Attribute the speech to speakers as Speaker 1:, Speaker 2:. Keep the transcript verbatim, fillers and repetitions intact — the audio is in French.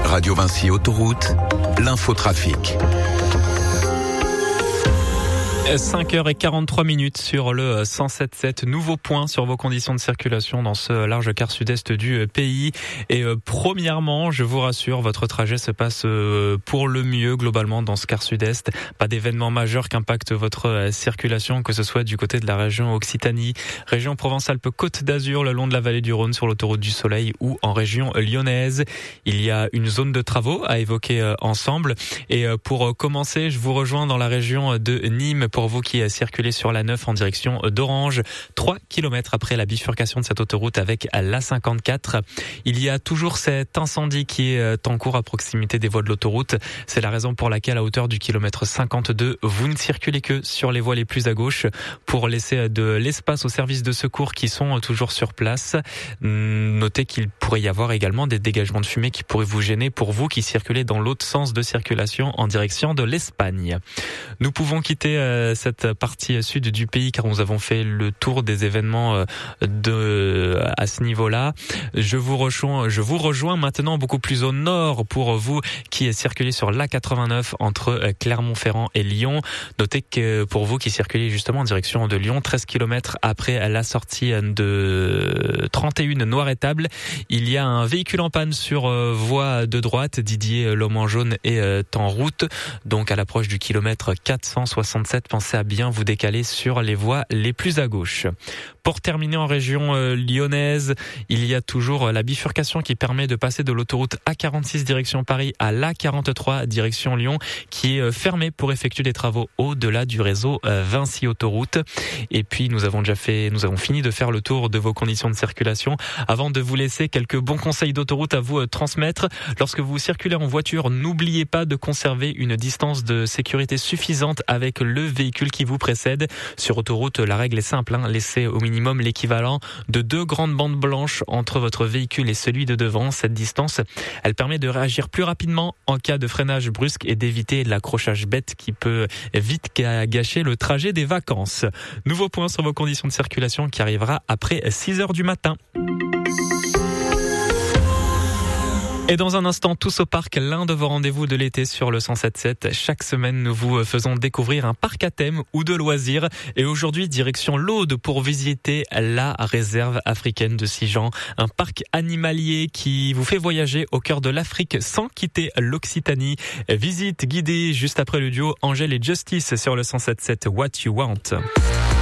Speaker 1: Radio Vinci Autoroute, l'infotrafic.
Speaker 2: cinq heures quarante-trois minutes sur le cent sept sept. Nouveau point sur vos conditions de circulation dans ce large quart sud-est du pays. Et euh, premièrement, je vous rassure, votre trajet se passe euh, pour le mieux globalement dans ce quart sud-est. Pas d'événements majeurs qui impactent votre euh, circulation, que ce soit du côté de la région Occitanie, région Provence-Alpes-Côte d'Azur, le long de la vallée du Rhône sur l'autoroute du Soleil ou en région lyonnaise. Il y a une zone de travaux à évoquer euh, ensemble. Et euh, pour commencer, je vous rejoins dans la région de Nîmes pour vous qui circulez sur la neuf en direction d'Orange, trois kilomètres après la bifurcation de cette autoroute avec l'A cinquante-quatre. Il y a toujours cet incendie qui est en cours à proximité des voies de l'autoroute. C'est la raison pour laquelle à hauteur du kilomètre cinquante-deux, vous ne circulez que sur les voies les plus à gauche pour laisser de l'espace aux services de secours qui sont toujours sur place. Notez qu'il pourrait y avoir également des dégagements de fumée qui pourraient vous gêner pour vous qui circulez dans l'autre sens de circulation en direction de l'Espagne. Nous pouvons quitter cette partie sud du pays car nous avons fait le tour des événements de à ce niveau-là. Je vous rejoins, je vous rejoins maintenant beaucoup plus au nord pour vous qui circulez sur l'A quatre-vingt-neuf entre Clermont-Ferrand et Lyon. Notez que pour vous qui circulez justement en direction de Lyon, treize kilomètres après la sortie de trente et un Noiretable, il y a un véhicule en panne sur voie de droite. Didier l'homme en jaune est en route, donc à l'approche du kilomètre quatre cent soixante-sept. Pensez à bien vous décaler sur les voies les plus à gauche. Pour terminer en région euh, lyonnaise, il y a toujours la bifurcation qui permet de passer de l'autoroute A quarante-six direction Paris à l'A quarante-trois direction Lyon, qui est euh, fermée pour effectuer des travaux au-delà du réseau euh, Vinci Autoroute. Et puis nous avons déjà fait, nous avons fini de faire le tour de vos conditions de circulation. Avant de vous laisser quelques bons conseils d'autoroute à vous euh, transmettre, lorsque vous circulez en voiture, n'oubliez pas de conserver une distance de sécurité suffisante avec le véhicule qui vous précède. Sur autoroute, la règle est simple, hein, laissez au minimum l'équivalent de deux grandes bandes blanches entre votre véhicule et celui de devant. Cette distance, elle permet de réagir plus rapidement en cas de freinage brusque et d'éviter l'accrochage bête qui peut vite gâcher le trajet des vacances. Nouveau point sur vos conditions de circulation qui arrivera après six heures du matin. Et dans un instant, tous au parc, l'un de vos rendez-vous de l'été sur le cent sept sept. Chaque semaine, nous vous faisons découvrir un parc à thème ou de loisirs. Et aujourd'hui, direction l'Aude pour visiter la réserve africaine de Sijan. Un parc animalier qui vous fait voyager au cœur de l'Afrique sans quitter l'Occitanie. Visite guidée juste après le duo Angèle et Justice sur le cent sept sept. What You Want.